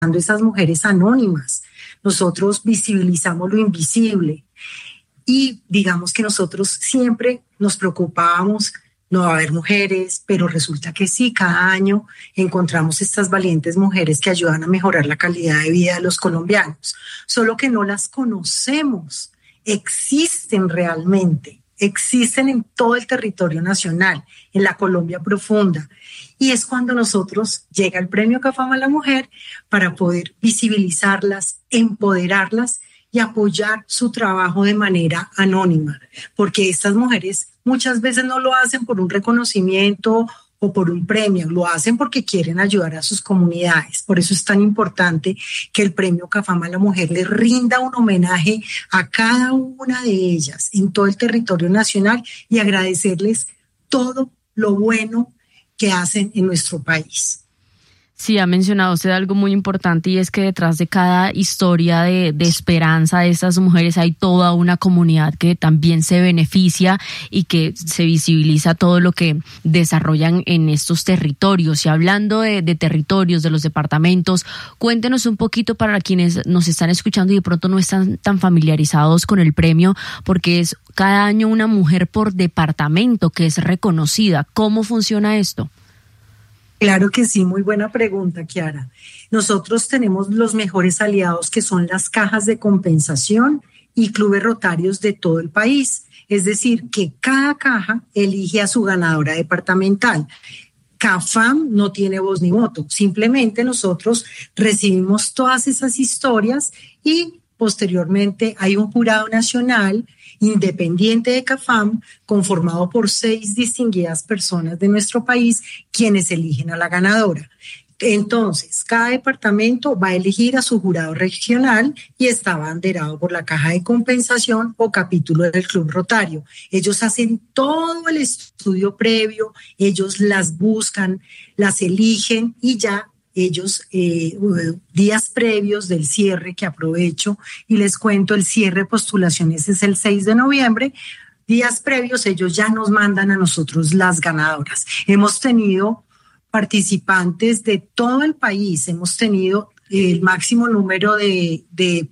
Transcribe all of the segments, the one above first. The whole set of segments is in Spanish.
esas mujeres anónimas. Nosotros visibilizamos lo invisible y digamos que nosotros siempre nos preocupábamos, no va a haber mujeres, pero resulta que sí, cada año encontramos estas valientes mujeres que ayudan a mejorar la calidad de vida de los colombianos, solo que no las conocemos, existen realmente, existen en todo el territorio nacional, en la Colombia profunda. Y es cuando nosotros llega el Premio CAFAM a la Mujer para poder visibilizarlas, empoderarlas y apoyar su trabajo de manera anónima, porque estas mujeres muchas veces no lo hacen por un reconocimiento o por un premio, lo hacen porque quieren ayudar a sus comunidades. Por eso es tan importante que el Premio CAFAM a la Mujer le rinda un homenaje a cada una de ellas en todo el territorio nacional y agradecerles todo lo bueno que hacen en nuestro país. Sí, ha mencionado usted algo muy importante y es que detrás de cada historia de esperanza de estas mujeres hay toda una comunidad que también se beneficia y que se visibiliza todo lo que desarrollan en estos territorios. Y hablando de territorios, de los departamentos, cuéntenos un poquito para quienes nos están escuchando y de pronto no están tan familiarizados con el premio, porque es cada año una mujer por departamento que es reconocida. ¿Cómo funciona esto? Claro que sí, muy buena pregunta, Kiara. Nosotros tenemos los mejores aliados que son las cajas de compensación y clubes rotarios de todo el país. Es decir, que cada caja elige a su ganadora departamental. CAFAM no tiene voz ni voto, simplemente nosotros recibimos todas esas historias y posteriormente hay un jurado nacional independiente de CAFAM, conformado por 6 distinguidas personas de nuestro país, quienes eligen a la ganadora. Entonces, cada departamento va a elegir a su jurado regional y está abanderado por la caja de compensación o capítulo del Club Rotario. Ellos hacen todo el estudio previo, ellos las buscan, las eligen y ya ellos días previos del cierre, que aprovecho y les cuento, el cierre de postulaciones es el 6 de noviembre, días previos ellos ya nos mandan a nosotros las ganadoras. Hemos tenido participantes de todo el país, hemos tenido el máximo número de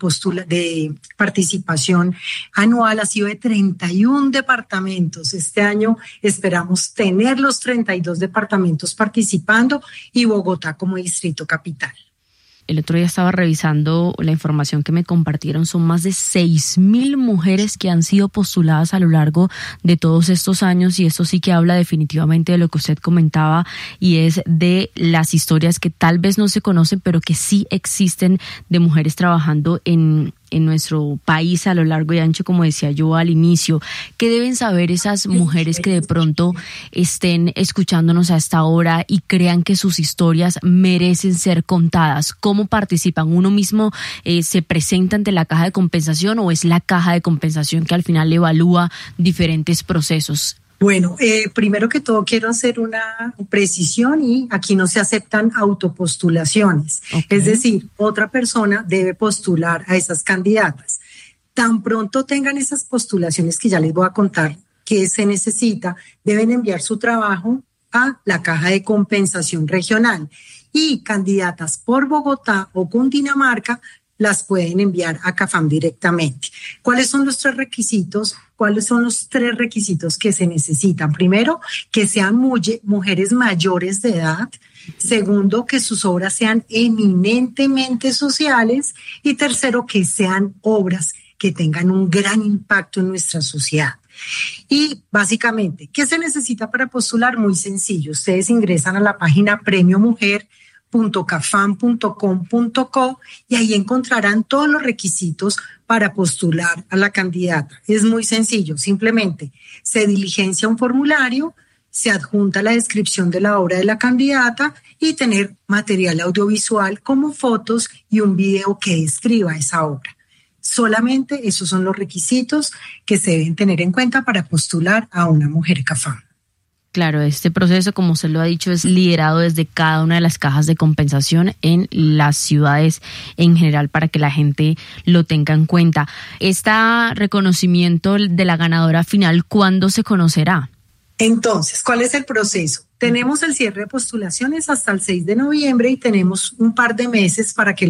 participación anual ha sido de 31 departamentos. Este año esperamos tener los 32 departamentos participando y Bogotá como distrito capital. El otro día estaba revisando la información que me compartieron. Son más de 6,000 mujeres que han sido postuladas a lo largo de todos estos años y esto sí que habla definitivamente de lo que usted comentaba y es de las historias que tal vez no se conocen pero que sí existen de mujeres trabajando en nuestro país a lo largo y ancho, como decía yo al inicio. ¿Qué deben saber esas mujeres que de pronto estén escuchándonos a esta hora y crean que sus historias merecen ser contadas? ¿Cómo participan? ¿Uno mismo se presenta ante la caja de compensación o es la caja de compensación que al final evalúa diferentes procesos? Bueno, primero que todo quiero hacer una precisión y aquí no se aceptan autopostulaciones. Okay. Es decir, otra persona debe postular a esas candidatas. Tan pronto tengan esas postulaciones que ya les voy a contar que se necesita, deben enviar su trabajo a la caja de compensación regional y candidatas por Bogotá o Cundinamarca las pueden enviar a CAFAM directamente. ¿Cuáles son los 3 requisitos? ¿Cuáles son los 3 requisitos que se necesitan? Primero, que sean mujeres mayores de edad. Segundo, que sus obras sean eminentemente sociales. Y tercero, que sean obras que tengan un gran impacto en nuestra sociedad. Y básicamente, ¿qué se necesita para postular? Muy sencillo. Ustedes ingresan a la página premiomujer.cafam.com.co y ahí encontrarán todos los requisitos para postular a la candidata. Es muy sencillo, simplemente se diligencia un formulario, se adjunta la descripción de la obra de la candidata y tener material audiovisual como fotos y un video que describa esa obra. Solamente esos son los requisitos que se deben tener en cuenta para postular a una mujer CAFAM. Claro, este proceso, como usted lo ha dicho, es liderado desde cada una de las cajas de compensación en las ciudades en general para que la gente lo tenga en cuenta. Este reconocimiento de la ganadora final, ¿cuándo se conocerá? Entonces, ¿cuál es el proceso? Tenemos el cierre de postulaciones hasta el 6 de noviembre y tenemos un par de meses para que